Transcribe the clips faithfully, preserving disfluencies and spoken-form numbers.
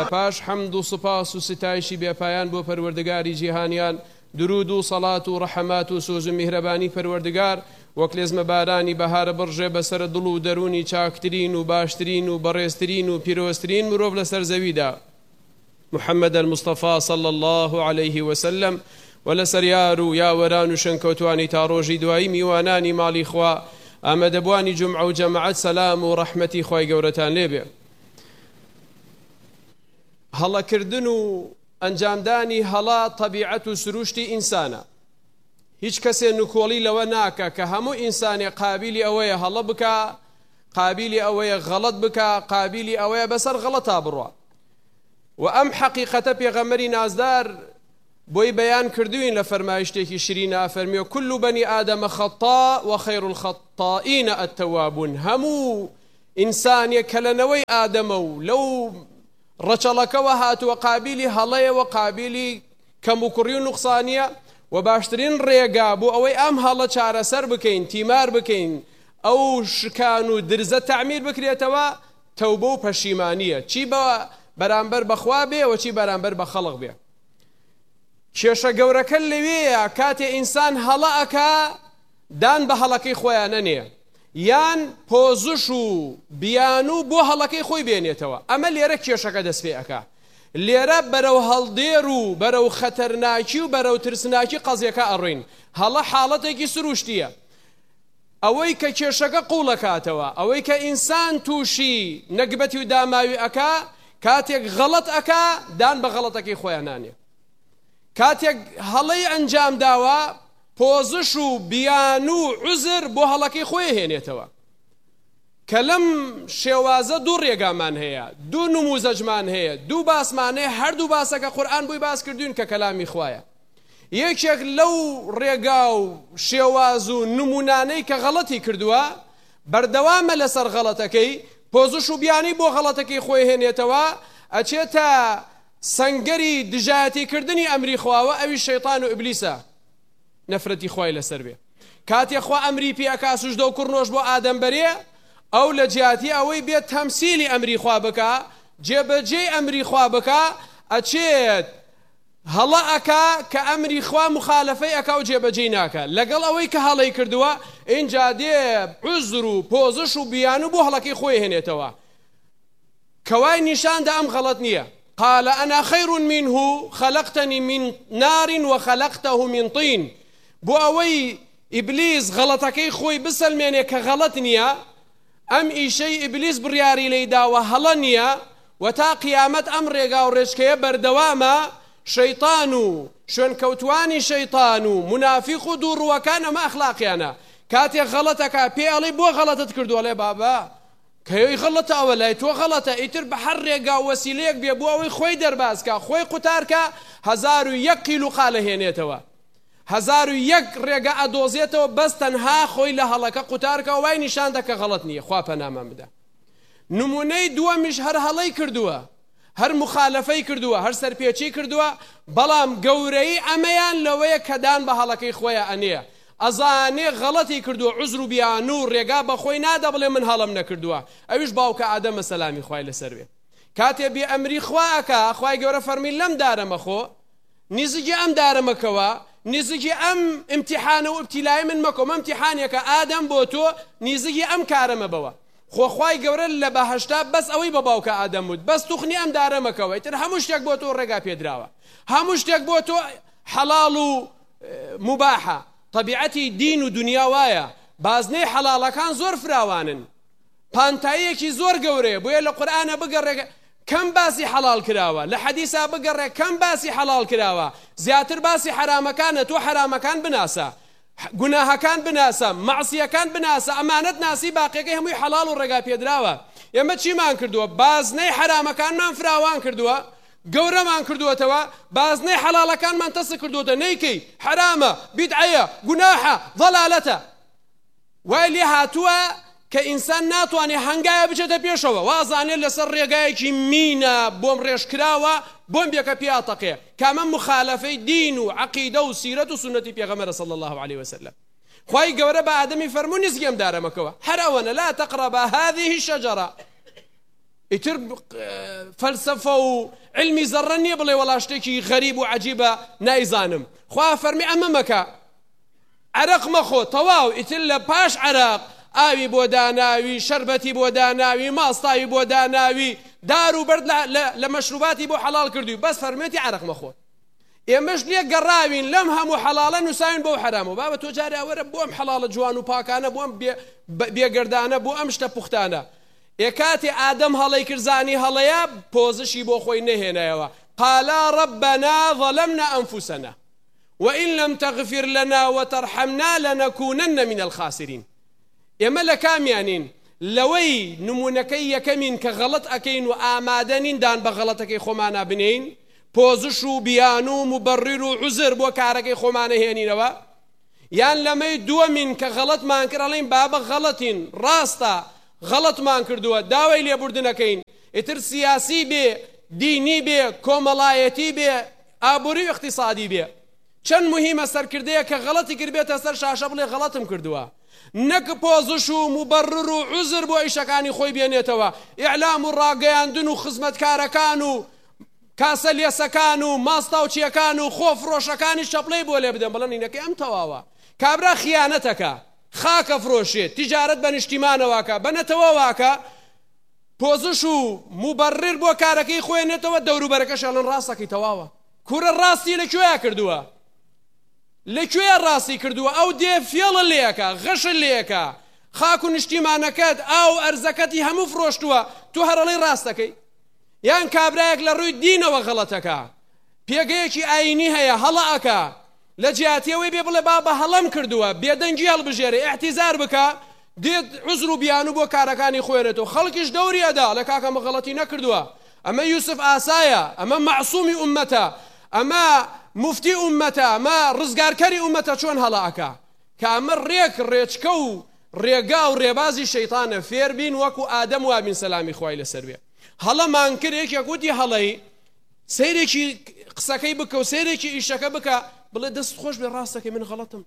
پاش حەمد و سوپاس و ستایشی بێپایان بۆ پەروەردگاری جیهانیان، درود و سەڵات و ڕەحەمات و سۆز و میهرەبانی پەروەردگار وەک لێزمە بارانی بەهارە بڕژێ بەسەر دڵ و دەرونی چاکترین و باشترین و بەڕێزترین و پیرۆزترین مرۆڤ لەسەر زەویدا، محەممەد المستەفا صلی الله عليه وسلم، و لەسەر یار و یاوەران و شەنکەوتوانی تا ڕۆژی دوایی میوانانی ماڵی خوا ئامادەبوانی جومعە و جەماعەت سەلام و ڕەحمەتی خوای گەورەتان لێبێ. هەڵەکردن و ئەنجامدانی هەڵا تەبیعەت و سروشتی ئینسانە. هیچ کەسێ نکۆڵی لەوە ناکە کە هەموو ئینسانێ قابیلی ئەوەیە هەڵە بکە، قابیلی ئەوەیە غەڵەت بکە، قابیلی ئەوەیە بەسەر غەڵەتا بڕوە. و ئەم حەقیقەتە پێغەمبەری نازدار بۆی بەیان کردوین لە فەرمایشتێکی شیرینە، فەرمیوە كل بني آدم خطاء وخير الخطائين التوابون. هەموو ئینسانێک کە لەنەوەی ئادەمە و لەو ڕەچەڵەکەوە هاتووە قابیلی هەڵەیە و قابیلی کەموکڕی و نوقسانیە، و باشترین ڕێگا بۆ ئەوەی ئەم هەڵە چارەسەر بکەین، تیمار بکەین، ئەو شکان و درزە تعمیر بکرێتەوە، تەوبە و پەشیمانیە، چی بە بەرامبەر بەخوا بێ و چی بەرامبەر بە خەڵق بێ. کێشە گەورەکە لەوەیە کاتێ ئینسان هەڵە ئەکا دان بە هەڵەکەی خۆیان نەنێ، یان پۆزش و بیان و بۆ هەڵەکەی خۆی بێنێتەوە. ئەمە لێرە کێشەکە دەست پێ ئەکا. لێرە بەرەو هەڵدێر و بەرەو خەتەرناکی و بەرەو ترسناکی قەزیەکە ئەڕۆین. هەڵە حاڵەتێکی سروشتیە. ئەوەی کە کێشەکە قوڵەکاتەوە، ئەوەی کە ئینسان تووشی نەگبەتی و داماوی ئەکا، کاتێک غەڵەت ئەکا دان بە غەڵەتەکەی خۆیان نانێ. کاتێک هەڵەی ئەنجام داوە، پۆزش و بیان و عوزر بۆ هەڵەکەی خۆی هێنێتەوە. کە لەم شێوازە دوو ڕێگامان هەیە، دوو نموزەجمان هەیە، دوو باسمان هەیە، هەردوو باسەکە قورئان بووی باس کردوین کە کەلامی خوایە. یەکێک لەو ڕێگا و شێواز و نمونانەی کە غەڵەتی کردووە بەردەوامە لەسەر غەڵەتەکەی، پۆزش و بیانی بۆ غەڵەتەکەی خۆی هێنێتەوە، ئەچێتە سەنگەری دژایەتیکردنی ئەمری خواوە، ئەوی شەیطان و ئیبلیسە، نەفرەتی خوای لەسەر بێ. کاتێک خوا ئەمری پێ ئەکا سوژدە و کوڕنۆش بۆ ئادەم بەرێ، ئەو لە جیاتی ئەوەی بێت تەمسیلی ئەمری خوا بکە، جێبەجێی ئەمری خوا بکە، ئەچێت هەڵە ئەکا کە ئەمری خوا مخالەفەی ئەکا و جێبەجێی ناکە. لەگەڵ ئەوەی کە هەڵەی کردووە، ئینجا دێ عوزر و پۆزش و بیان و بۆ هەڵەکەی خۆی هێنێتەوە. کەوای نیشاندا ئەم غەڵەت نییە. قال أنا خير منه خلقتني من نار وخلقته من طين. بۆ ئەوەی ئیبلیس غەڵەتەکەی خۆی بسەلمێنێ کە غەڵەت نییە، ئەم ئیشەی ئیبلیس بڕیاری لێی داوە هەڵە نییە، و تا قیامەت ئەم ڕێگا و ڕێچکەیە بەردەوامە. شەیطان و شوێنکەوتوانی شەیطان و منافق و دووڕووەکان ئەمە ئەخلاقیانە. کاتێک غەڵەتەکە پێ ئەڵێ بۆ غەڵەتت کردووە، لێ بابا کەوی غەڵەتە ئەوە لای تۆ غەڵەتە، ئیتر بە هەر ڕێگا وەسیلەیەک بێ بۆ ئەوەی خۆی دەربازکە، خۆی قوتارکە، هەزار و یەک قیلو قالە هێنێتەوە، هەزار و یەک ڕێگە ئەدۆزێتەوە، بەس تەنها خۆی لە هەڵەکە قوتارکە، وای نیشان دەکە غەڵەت نییە. خوا پەنامان بدە. نمونەی دووەمیش هەر هەڵەی کردووە، هەر مخالەفەی کردووە، هەر سەرپێچی کردووە، بەڵام گەورەی ئەمەیان لەوەیە کە دان بە هەڵەکەی خۆیان ئەنێ. ئەزانێ غەڵەتی کردووە، عوزر و بیان و ڕێگا بە خۆی نادا بڵێ من هەڵم نەکردووە. ئەویش باوکە ئادەمە سەلامی خوای لەسەر بێ. کاتێ بێ ئەمری خوا ئەکا، خوای گەورە فەرمی لەم دارەمە خۆ، نزیکی ئەم دارەمەکەوە، نزیکی ئەم ئیمتیحانە و ئیبتیلای من مەکۆ، مە ئیمتیحانێکە ئادەم بۆ تۆ، نزیکی ئەم کارەمە بەوە. خۆ خوای گەورە لە بەهەشتا بەس ئەوەی بە باوکە ئادەم بوت، بەس توخنی ئەم دارەمەکەوە، ئیتر هەموو شتێک بۆ تۆ ڕێگا پێدراوە، هەموو شتێک بۆ تۆ حەڵاڵ و مباحە. طبیعەتی دین و دنیا وایە، بازنەی حەڵاڵەکان زۆر فراوانن، پانتاییەکی زۆر گەورەیە، بۆیە لە قورئانە بگەڕێ کەم باسی حەڵاڵ کراوە، لە حەدیسا بگەڕێ کەم باسی حەڵاڵ کراوە، زیاتر باسی حرامەکانە. تۆ حرامەکان بناسە، گوناهەکان بناسە، مەعسیەکان بناسە، ئەمانەت ناسی، باقیەکەی هەمووی حەڵاڵ و ڕێگا پێدراوە. ئێمە چیمان کردووە؟ بازنەی حرامەکانمان فراوان کردووە، گەورەمان کردووەتەوە، بازنەی حەڵاڵەکانمان تەسە کردووەتە، نەیکەی حرامە، بیدعەیە، گوناحە، ضەلالەتە. وای لێ هاتووە کە ئینسان ناتوانێ هەنگایە بچێتە پێشەوە، وازانێت لەسەر ڕێگایەکی مینە بۆم ڕێژکراوە، بۆم بێکە پیاتەقێ، کامە مخالەفەی دین و عەقیدە و سیرەت و سونەتی پێغەمبەر صلی الله عليه وسلم. خوای گەورە بە ئادەمی فەرموو نزگەم دارەمەکەوە، هەر ئەوەنە لا تەقرەبا هذه الشەجەرە، ئیتر فەلسەفە و علمی زەڕە نییە بڵێ وەڵا شتێکی غەریب و عەجیبە نایزانم. خوا فەرمی ئەمە مەکە، عەرەق مەخۆ، تەواو. ئیتر لە پاش عەرەق ئاوی بۆ داناوی، شەربەتی بۆ داناوی، ماستاوی بۆ داناوی، دار و بەرد لە مەشروباتی بۆ حەڵال کردووی، بەس فەرمێتی عەرەق مەخۆ. ئێمەش لێ گەڕاوین لەم هەموو حەڵالە نووساوین بەو حەرامە. بابە تۆ جارێ ئەوەرە بۆ ئەم حەڵالە جوان و پاکانە، بۆ ئەم بێگەردانە، بۆ ئەم شتە پوختانە. ئێ کاتێ ئادەم هەڵەی کرزانی هەڵەیە پۆزشی بۆ خۆی نەهێنایەوە. قالا ربنا ظلمنا أنفسنا وإن لم تغفر لنا وترحمنا لنكونن من الخاسرين. ئێمە لە کامیانین؟ لەوەی نمونەکەی یەکەمین کە غەڵەت ئەکەین و ئامادەنین دان بە غەڵەتەکەی خۆمانە بنین، پۆزش و بیان و مبەڕیر و عوزر بۆ کارەکەی خۆمانە هێنینەوە. یان لەمەی دووەمین کە غەڵەتمان کرد ئەڵێین بابە غەڵەتین، ڕاستە غەڵەتمان کردووە، داوای لێبوردنەکەین. ئیتر سیاسی بێ، دینی بێ، کۆمەڵایەتی بێ، ئابووری و اقتصادی بێ، چەند مهمە سەرکردەیە کە غەڵەتی کردبێتە سەر شاشە بڵێ غەڵەتم کردووە، نەک پۆزش و مبەڕر و عوزر بۆ ئیشەکانی خۆی بێنێتەوە. ئیعلام و ڕاگەیاندن و خزمەتکارەکان و کاسە لێسەکان و ماستاوچیەکان و خۆ فرۆشەکانی شەپڵەی بۆ لێ بدەن، بەڵام نینەکەی ئەم تەواوە. کابرا خیانەتەکە، خاکە فرۆشێت، تیجارەت بە نیشتیمانەوەکە، بە نەتەوەواکە، پۆزش و مبەڕر بۆ کارەکەی خۆێنێتەوە، دەوروبەرەکەش ئەڵێن ڕاستەکەی تەواوە. کوورە ڕاستی لەکوێیە کردووە؟ لەکوێ ڕاستی کردووە؟ ئەو دێ فێڵە لێیەکە، غەشە لێیەکە، خاک و نیشتیمانەکەت ئاو ئەرزەکەتی هەموو فرۆشتووە، تو هەرەڵەی ڕاستەکەی. یان کابرایەک لە ڕووی دینەوە غەڵەتەکە، پێگەیەکی ئاینی هەیە، هەڵە ئەکا، لە جیاتیەوەی بێ بڵێ بابە هەڵەم کردووە، بێدەنگی هەڵبژێرێ، ئەحتیزار بکە، دێت عوزر و بیان و بۆ کارەکانی خۆێنێتەوە. خەڵکیش دەوری ئەدا لە کاکەمە غەڵەتی نەکردووە، ئەمە یوسف ئاسایە، ئەمە مەعسوومی ئومەتە، ئەمە مفتی ئومەتە، ئەمە ڕزگارکەری ئومەتە، چۆن هەڵە ئەکا؟ کە ئەمە ڕێک ڕێچکە و ڕێگا و ڕێبازی شەیتانە. فێر بین وەکو ئادەم وابین سەلامی خوای لەسەر بێ. هەڵەمان کرد، یەکێک گوتی هەڵەی سەیرێکی قسەکەی بکە و سەیرێکی ئیشەکە بکە، بڵێ دەست خۆش بێ، ڕاستەکەی من غەڵەتم،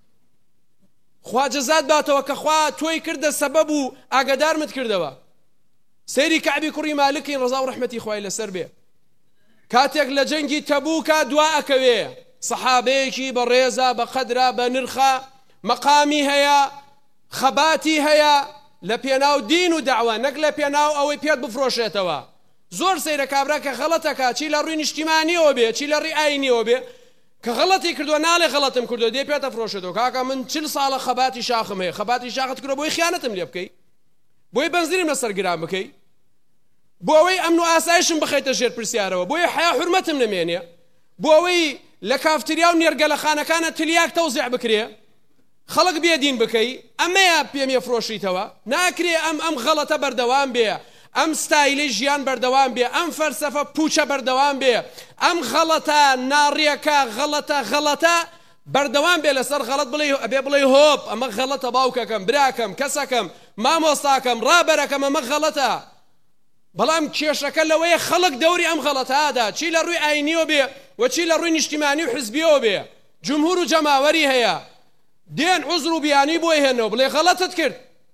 خوا جەزات باتەوە کە خوا تۆی کردە سەبەب و ئاگادارمت کردەوە. سەیری کەعبی کوڕی مالکی ڕەزا و ڕەحمەتی خوای لەسەر بێ، کاتێک لە جەنگی تەبووکە دوا ئەکەوێ، سەحابەیەکی بە ڕێزە، بە قەدرە، بە نرخە، مەقامی هەیە، خەباتی هەیە، لە پێناو دین و داوا، نەک لە پێناو ئەوەی پێت بفرۆشێتەوە. زۆر سەیرە کابرا کە غەڵەتەکە، چی لە ڕووی نیشتیمانیەوە بێ، چی لە ڕووی ئاینیەوە بێ، کە غەڵەتی کردووە ناڵێ غەڵەتم کردووە، دێ پێتە فرۆشێتەوە. کاکە من چل ساڵە خەباتی شاخم هەیە، خەباتی شاخت کردووە بۆی خیانەتم لێ بکەی، بۆی بەنزینم لەسەر گران بکەی، بۆ ئەوەی ئەمن و ئاسایشم بخەیتە ژێر پرسیارەوە، بۆی حیا حورمەتم نەمێنێ، بۆ ئەوەی لە کافتریا و نێرگەلەخانەکانە تلیاک تەوزیع بکرێ، خەڵک بێدین بکەی، ئەمەیە پێم فرۆشیتەوە. ناکرێ ئەم ئەم غەڵەتە بەردەوام بێ، ئەم ستایلی ژیان بەردەوام بێ، ئەم فەلسەفە پوچە بەردەوام بێ، ئەم غەڵەتە ناڕیەکە غەڵەتە غەڵەتە بەردەوام بێ. لەسەر غەڵەت بڵێ ئەبێ بڵێ هۆپ ئەمە غەڵەتە، باوکەکەم، براکەم، کەسەکەم، مامۆستاکەم، ڕابەرەکەم، ئەمە غەڵەتە. بەڵام کێشەکە لەوەیە خەڵک دەوری ئەم غەڵەتەدا، چی لە ڕووی ئاینیەوە بێ و چی لە ڕووی نیشتیمانی و حزبیەوە بێ، جمهور و جەماوەری هەیە، دێن عوزر و بیانی بۆی هێنەوە بڵێ غەڵەتت کرد.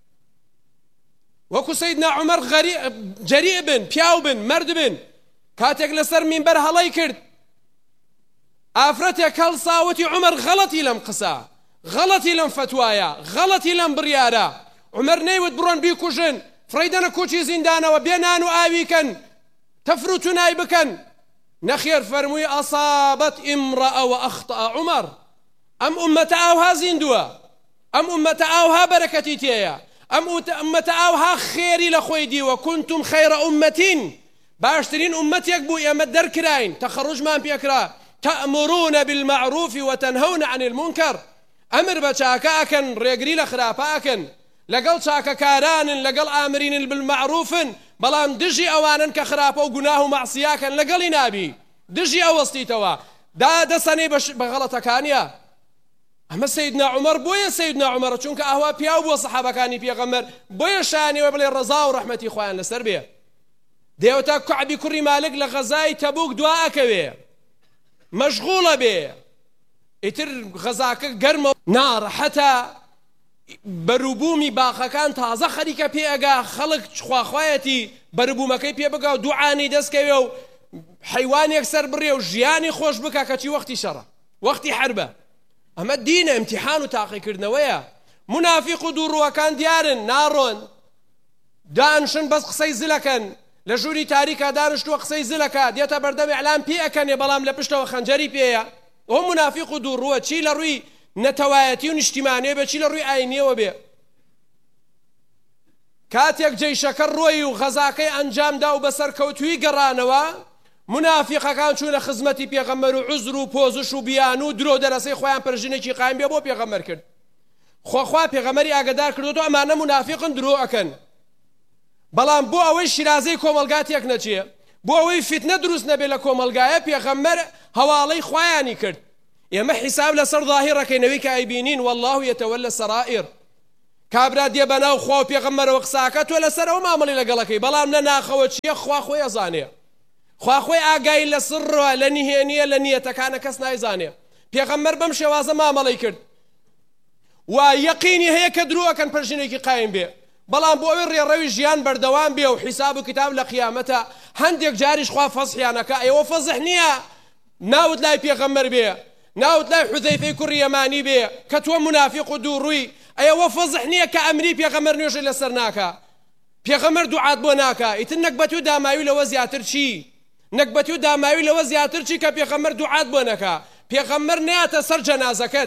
وەکو سەیدنا عومەر جەریء بن، پیاو بن، مرد بن، کاتێک لەسەر مینبەر هەڵەی کرد، ئافرەتێک هەڵساوەتی عومەر غەڵەتی لەم قسە، غەڵەتی لەم فتوایە، غەڵەتی لەم بڕیارە. عومەر نەیوت بڕۆن بیکوژن، فرەیدەنە کوچی زیندانەوە، بێنان و ئاویکەن، تەفروت و نای بکەن. نەخێر فەرمووی ئەسابەت ئیمڕەئە و ئەخطەئە عومەر، ئەم ئومەتە ئاوها زیندووە، ئەم ئومەتە ئاوها بەرەکەتی تێیە، ئەم ئومەتە ئاوها خێری لە خۆی دیوە. كنتم خەیرە ئومەتین، باشترین ئومەتێک بوو ئێمە دەرکراین، تەخەڕوجمان پێکرا، تەئمرون بالمعروف وتنهون عن المنكر، ئەمر بە چاکە ئەکەن، ڕێگری لە خراپە ئەکەن، لەگەڵ چاکەکارانن، لەگەڵ ئامرین بالمعروفن، بەڵام دژی ئەوانن کە خراپە و گوناه و مەعسیاکەن لەگەڵی نابی، دژی ئەوەستیتەوە، دادەسەنەی بە غەڵەتەکانیە. ئەمە سەیدنا عومەر بۆیە سەیدنا عومەر، چونکە ئاوا پیاو بووە سەحابەکانی پێغەمبەر، بۆیە شانیوە بڵێ ڕەزا و ڕەحمەتی خۆیان لەسەر بێ. دێوەتا کەعبی کوڕی مالک لە غەزای تەبوک دوا ئەکەوێ، مەشغوڵە بێ، ئیتر غەزاکە گەرمە ناڕەحەتە، بەروبوومی باخەکان تازە خەریکە پێئەگا خەڵک خواخوایەتی بەروبوومەکەی پێ بگا و دوعانی دەستکەوێ و حیوانێک سەر بڕێ و ژیانی خۆش بکە کەچی وەختی شەڕە وەختی حربە ئەمە دینە ئیمتیحان و تاقیکردنەوەیە منافق و دووڕووەکان دیارن ناڕۆن دانشن بەس قسەی زلەکەن لە ژووری تاریکە دانشتووە قسەی زلەکە دێتە بەردەم ئیعلام پێ ئەکەنێ بەڵام لە پشتەوە خەنجەری پێیە ئەو منافق و دووڕووە چی لە ڕووی نەتەوایەتی و نیشتیمانێ بێ چی لە ڕووی ئاینیەوە بێ کاتێک جەیشەکە ڕۆی و غەزاکەی ئەنجامدا و بەسەر کەوتووی گەڕانەوە منافقەکان چوونە خزمەتی پێغەمبەر و عوزر و پۆزش و بیان و درۆ دەرەسەی خۆیان پەرژینێکی قایم بێ بۆ پێغەمبەر کرد خۆخوا پێغەمبەری ئاگادار کردوەوە ئەمانە منافقن درۆ ئەکەن بەڵام بۆ ئەوەی شیرازەی کۆمەلگاتێک نەچێ بۆ ئەوەی فتنە دروست نەبێت لە کۆمەلگایە پێغەمبەر هەواڵەی خۆیانی کرد ئێمە حیساب لەسەر ظاهیڕەکەینەوەی کە ئەیبینین والله یەتەوەلە سەرائر کابرا دێ بەناو خوا و پێغەمبەرەوە قساکە تۆ لەسەرەوە مامەڵی لەگەڵەکەی بەڵام لە ناخەوە چییە خوا خۆی ئەزانێ خوا خۆی ئاگای لە سڕە لە نیهێنیە لە نیەتەکانە کەس نایزانێ پێغەمبەر بەم شێوازە مامەڵی کرد و یەقینی هەیە کە درۆەکەن پەرژینێکی قایم بێ بەڵام بۆ ئەوەی ڕێڕەوی ژیان بەردەوام بێ و حیساب و کتاب لە قیامەتە هەندێک جاریش خوا فەزحیانەکە ئێوە فەزح نییە ناوت لای پێغەمبەر بێ ناوت لای حوزەیفەی کوڕی یەمانی بێ کە تۆ منافق و دووڕووی ئەوە فەزح نییە کە ئەمری پێغەمبەر نوێژی لەسەر ناکە پێغەمبەر دوعات بۆ ناکە ئیتر نەکبەتی و داماوی لەوە زیاتر چی نەکبەتی و داماوی لەوە زیاتر چی کە پێغەمبەر دوعات بۆ نەکە پێغەمبەر نەیاتە سەر جەنازەکەت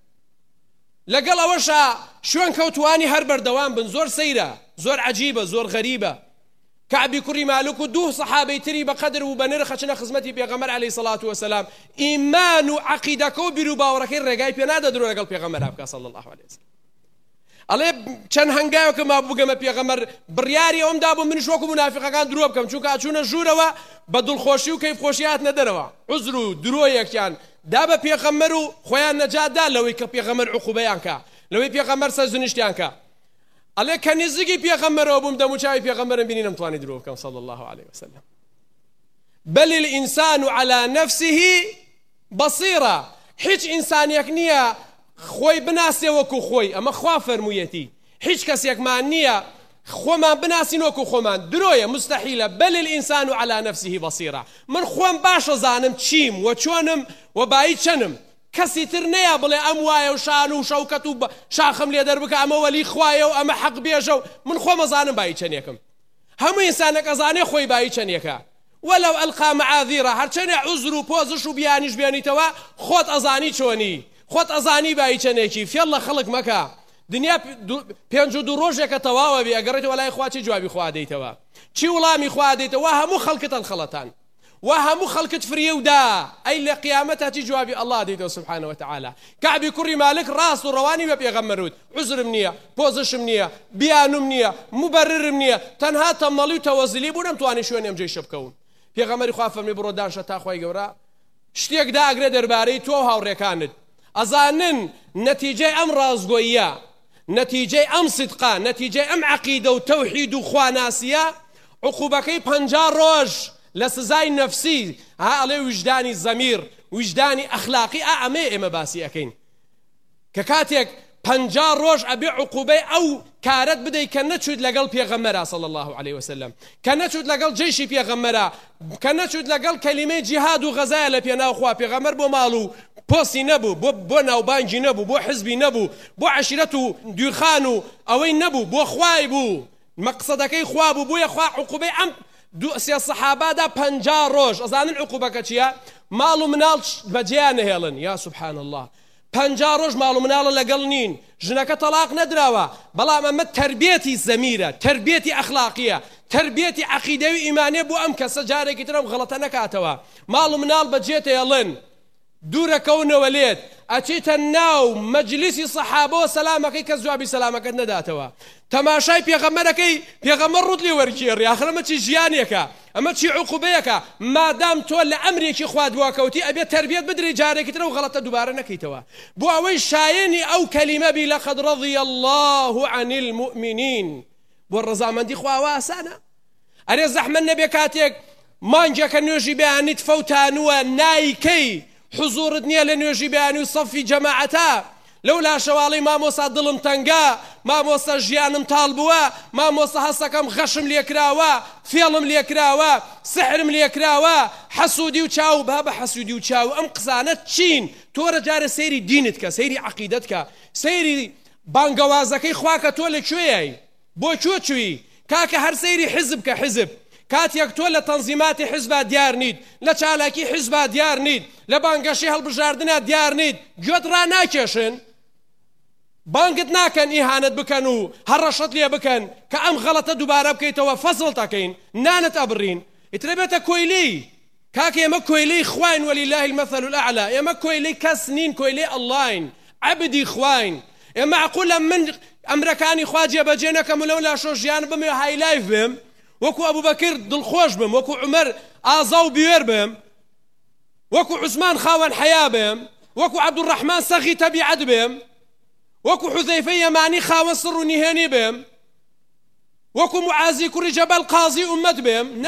لەگەڵ ئەوەشە شوێن کەوتوانی هەر بەردەوام بن زۆر سەیرە زۆر عەجیبە زۆر غەریبە کعبی کوڕی مالوک و دوو سەحابەی تری بەقەدر و بەنرخ ئەچنە خزمەتی پێغەمبەر عەلەیهی سەڵات وەسەلام ئیمان و عەقیدەکە و بیر و باوەڕەکەی ڕێگای پێ نادەدرۆ لەگەڵ پێغەمبەر بکە صلی الله عەلەیهی وسەلم ئەڵێ چەند هەنگاوێکە ما بگەمە پێغەمبەر بڕیاری ئەوەمدا بوو منیش وەکو منافقەکان درۆ بکەم چونکە ئەچوونە ژوورەوە بە دڵخۆشی و کەیفخۆشی هاتنە دەرەوە عوزر و درۆیەکیان دا بە پێغەمبەر و خۆیان نەجاتدا لەوەی کە پێغەمبەر عوقوبەیان کە لەوەی پێغەمبەر سەرزنیشتیان کە ئەڵێ کە نزیکی پێغەمبەرەوە بووم دەموچاوی پێغەمبەرم بینی نەمتوانی درۆ بکەم صلی الله علیه وسلم بل الإنسان على نفسه بصيرة هیچ ئینسانێک نییە خۆی بناسێ وەکو خۆی ئەمە خوا فەرموویەتی هیچ کەسێکمان نییە خۆمان بناسین وەکو خۆمان درۆیە مستحیلە بل الإنسان على نفسه بصيرة من خۆم باشە زانم چیم و چۆنم و بایی چەنم کەسی تر نەیە بڵێ ئەم وایە و شان و شەوکەت و شاخم لێ دەربکە ئەمە وەلی خوایە و ئەمە حەق بێژە و من خۆمە زانم بایی چەندێکم هەموو ئینسانێک ئەزانێ خۆی بایی چەندێکە وەلەو ئەلقا مەعاذیرە هەرچەندێ عوزر و پۆزش و بیانیش بێنیتەوە خۆت ئەزانی چۆنی خۆت ئەزانی بایی چەندێکی فێڵ لە خەڵک مەکە دنیا پێنج و دوو ڕۆژێکە تەواوە بێ ئەگەڕێتەوە لای خوا چی جوابی خوا دەیتەوە چی وڵامی خوا دەیتەوە هەموو خەڵکتان خەڵەتان وهمو خلقت فريودا أي لقيامتها تجوابي الله ديدو سبحانه وتعالى كعبي كوري مالك راس رواني ما بيغمرود عذر منية بوزش منية بيانو منية مبرر منية تنها تملي توزلي بونم تواني شوين يم جاي شبكون بيغمري خاف من برودان شتا خوي جورا شتيك دا أجر درباري تو هاوريكاند أظنن نتيجة أم رازقوية نتيجة أم صدقة نتيجة أم عقيدة وتوحيد وخواناسية عقوبكي بنجار روج لسزای نفسی ها ئەڵێ وجدانی زەمیر وجدانی ئەخلاقی ئەمێ ئێمە باسی ئەەکەین کە کاتێک پەنجا ڕۆژ ئەبێ عقوبەی ئەو کارەت بدەیت کە نەچوت لەگەڵ پێغەمبەرە صلی الله عليه وسلم کە نەچوت لەگەڵ جێیشی پێغەمبەرە کە نەچوت لەگەڵ کەلیمەی جیهاد و غەزایە لە پێناوخوا پێغەمبەر بۆ ماڵ و پۆسی نەبوو بۆ بۆ ناوبانگی نەبوو بۆ حزبی نەبوو بۆ عەشیرەت و دوورخان و ئەوەی نەبوو بۆ خوای بوو مەقسەدەکەی خوا بوو بۆیە خوا عقوبەی ئەم دو سێ سەحابادا پەنجا ڕۆژ ئەزانن عقوبەکە چییە ماڵ و مناڵ بەجێیان نەهێڵن یا سبحان الله پەنجا ڕۆژ ماڵ و مناڵە لەگەڵ نین ژنەکە تەلاق نەدراوە بەڵام ئەمە تربیەتی زەمیرە تربیەتی ئەخلاقیە تربیەتی عەقیدەی و ئیمانیە بۆ ئەم کەسە جارێکی ترم غەڵەتە نەکاتەوە ماڵ و مناڵ بەجێ تێڵن دوورەکەونەوە لێت ئەچیتە ناو مەجلیسی سەحابەوە سەلامەکەی کەس جوابی سەلامەکەت نەداتەوە تەماشای پێغەمبەرەکەی پێغەمبەر ڕوت لێ وەرگێڕی ئاخر ئەمە چی ژیانێکە ئەمە چی عقوبەیەکە مادام تۆ لە ئەمرێکی خوا دواکەوتی ئەبێت تربیەت بدرێ جارێکی ترە و غەڵەتە دووبارە نەکەیتەوە بۆ ئەوەی شایەنی ئەو کەلیمە بی لەقەد رەضی الله عن المؤمنین بۆ ڕەزامەندی خواوە ئاسانە ئەرێ زەحمەت نەبێ کاتێک مانگێکە نوێژی بەیانیت فەوتانووە نایکەی حضورت نییە لە نوێژی بەیانی و سەفی جەماعەتە لەولا شەواڵی مامۆستا دڵم تەنگا، مامۆستا ژیانم تاڵ بووە، مامۆستا هەستەکەم غەشم لێکراوە، فێڵم لێکراوە، سحرم لێکراوە، حەسوودی و چاو. با بە حەسوودی و چاو ئەم قسانە چین؟ تۆرە جارە سەیری دینت کە، سەیری عەقیدەت کە، سەیری بانگەوازەکەی خوا کە تۆ لەکوێیەی، بۆ کوێ چووی؟ کاکە هەر سەیری حزب کە حزب. کاتێک تۆ لە تەنزیماتی حزبا دیار نیت، لە چالاکی حزبا دیار نیت، لە بانگەشی هەڵبژاردنە دیار نیت، گوێت ڕاناکێشن، بانگت ناکەن ئیهانەت بکەن و هەڕەشەت لێ بکەن کە ئەم غەڵەتە دووبارە بکەیتەوە فەزڵ تەکەین، نانت ئەبڕین. ئیترە بێتە کۆیلەی. کاکە ئێمە کۆیلەی خوین وەلیلله المەثەل الأعلى، ئێمە کۆیلەی کەس نین، کۆیلەی ئەڵڵاین، عەبدی خوین. ئێمە معقولە من ئەمرەکانی خوا جێبەجێ نەکەم و لەولا شۆ ژیان بم و هایلایف بم، وەکو ئەبوبەکر دڵخۆش بم، وەکو عومەر ئازا و بوێر بم، وەکو عوسمان خاوەن حەیا بم، وەکو عەبدوڕەحمان سەغی تەبیعەت بم، وەکو حوزەیفەی یەمانی خاوەن سڕ و نیهێنی بم، وەکو معازی کوڕی جەبەل قازی ئومەت بم.